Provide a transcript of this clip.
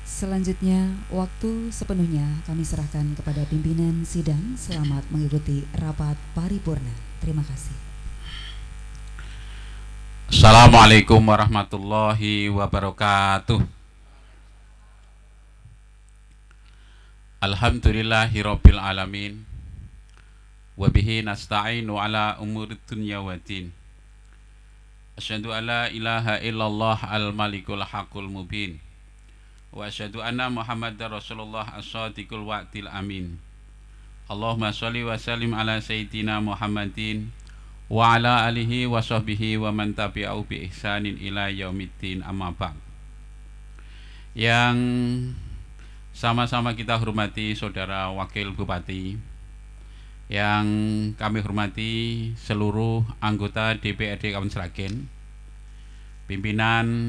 Selanjutnya, waktu sepenuhnya kami serahkan kepada pimpinan sidang. Selamat mengikuti rapat paripurna. Terima kasih. Assalamualaikum warahmatullahi wabarakatuh. Alhamdulillahirabbil alamin. Wabihi nasta'inu ala umurid dunya waddin. Asyhadu alla ilaha illallah al-malikul haqqul mubin. Wa asyhadu anna Muhammadar Rasulullah as-shadiqul wa'dil amin. Allahumma shalli wa sallim ala sayyidina Muhammadin wa ala alihi wa sahbihi wa man tabi'ahu bi ihsanin ila yaumiddin, amma ba'd. Yang sama-sama kita hormati Saudara Wakil Bupati, yang kami hormati seluruh anggota DPRD Kabupaten Sragen, pimpinan